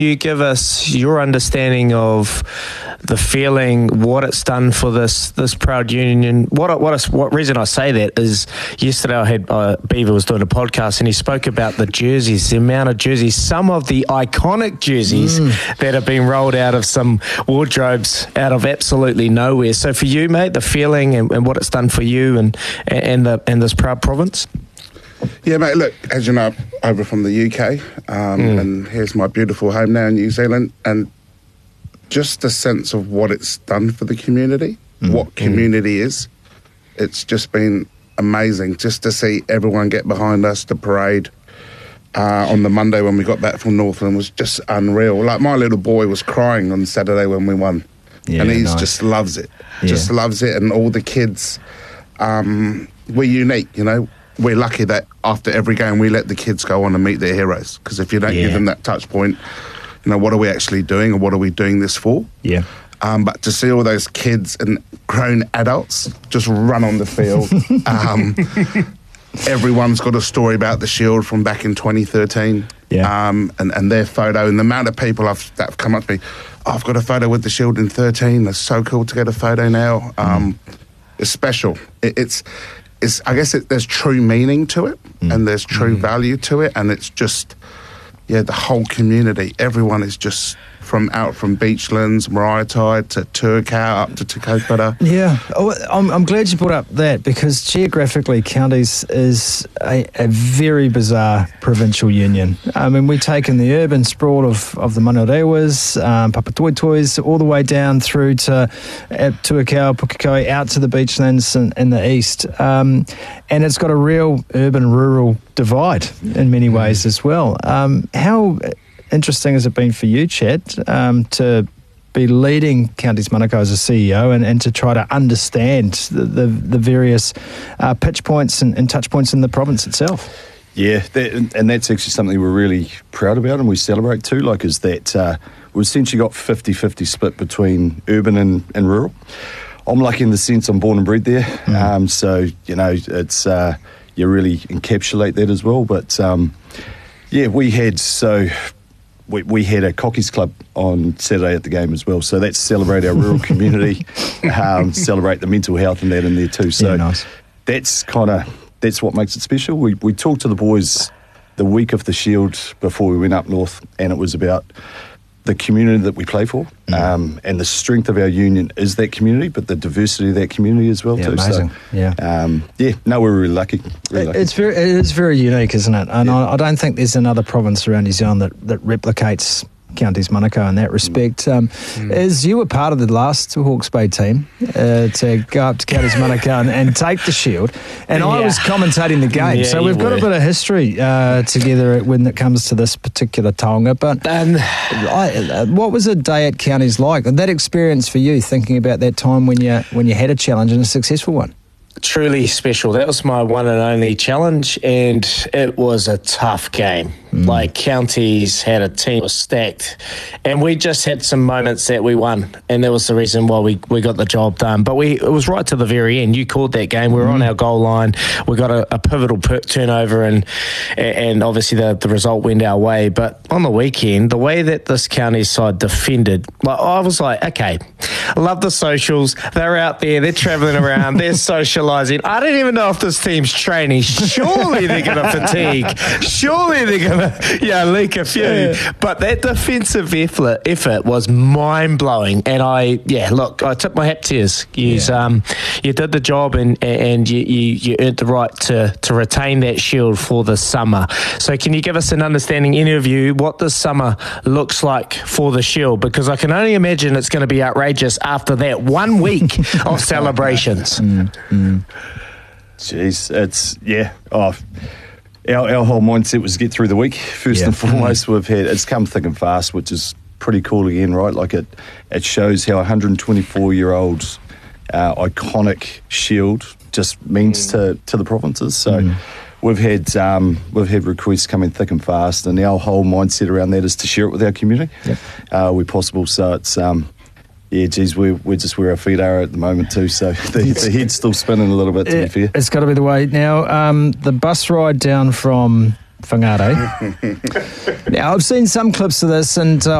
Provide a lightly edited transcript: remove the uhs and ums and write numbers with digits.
You give us your understanding of the feeling, what it's done for this proud union. What reason I say that is yesterday I had Beaver was doing a podcast and he spoke about the jerseys, the amount of jerseys, some of the iconic jerseys that have been rolled out of some wardrobes out of absolutely nowhere. So for you, mate, the feeling and what it's done for you and this proud province. Yeah, mate, look, as you know, I'm over from the UK, and here's my beautiful home now in New Zealand, and just the sense of what it's done for the community, what community is, it's just been amazing just to see everyone get behind us. The parade on the Monday when we got back from Northland was just unreal. Like, my little boy was crying on Saturday when we won, and he just loves it, loves it, and all the kids, we're unique, you know. We're lucky that after every game we let the kids go on and meet their heroes, because if you don't give them that touch point, you know, what are we actually doing, or what are we doing this for? Yeah. But to see all those kids and grown adults just run on the field, everyone's got a story about the Shield from back in 2013, and their photo, and the amount of people that have come up to me, I've got a photo with the Shield in 13, it's so cool to get a photo now. It's special. I guess there's true meaning to it, and there's true value to it, and it's just, the whole community. Everyone is just from Beachlands, Maraetai to Tuakau up to Te Kaupara. Yeah, I'm glad you brought up that, because geographically Counties is a very bizarre provincial union. I mean, we've taken the urban sprawl of the Manurewas, Papatoetoes, all the way down through to Tuakau, Pukekohe, out to the Beachlands in the east. And it's got a real urban-rural divide in many ways as well. How interesting has it been for you, Chad, to be leading Counties Manukau as a CEO and to try to understand the various pitch points and touch points in the province itself? Yeah, and that's actually something we're really proud about and we celebrate too, is that we've essentially got 50-50 split between urban and rural. I'm lucky in the sense I'm born and bred there, so, you know, it's you really encapsulate that as well. But, we had a Cockies Club on Saturday at the game as well, so that's celebrate our rural community, celebrate the mental health and that in there too. So nice. That's what makes it special. We talked to the boys the week of the Shield before we went up north, and it was about the community that we play for, and the strength of our union is that community, but the diversity of that community as well too. Amazing. So, we're really lucky. It is very unique, isn't it? And I don't think there's another province around New Zealand that replicates Counties Manukau in that respect. As you were part of the last Hawke's Bay team to go up to Counties Manukau and take the Shield, and I was commentating the game, so we've got a bit of history together when it comes to this particular taonga. But what was a day at Counties like? And that experience for you, thinking about that time when you had a challenge and a successful one? Truly special. That was my one and only challenge, and it was a tough game. Like, Counties had a team that was stacked, and we just had some moments that we won, and that was the reason why we got the job done. But it was right to the very end. You called that game. We were on our goal line. We got a pivotal turnover, and obviously the result went our way. But on the weekend, the way that this Counties side defended, I was like, okay, I love the socials. They're out there. They're travelling around. They're socialising. I don't even know if this team's training. Surely they're going to fatigue. Surely they're going to leak a few. Yeah. But that defensive effort was mind-blowing. And I tip my hat to you. You did the job, and you earned the right to retain that Shield for the summer. So can you give us an understanding, any of you, what this summer looks like for the Shield? Because I can only imagine it's going to be outrageous after that 1 week of celebrations. Jeez, our whole mindset was to get through the week first and foremost. It's come thick and fast, which is pretty cool again, right? Like, it shows how 124-year-old iconic Shield just means to the provinces. So we've had requests coming thick and fast, and our whole mindset around that is to share it with our community where possible. So it's we're just where our feet are at the moment too, so the head's still spinning a little bit, to be fair. It's got to be the way. Now, the bus ride down from Whangarei. Now, I've seen some clips of this, and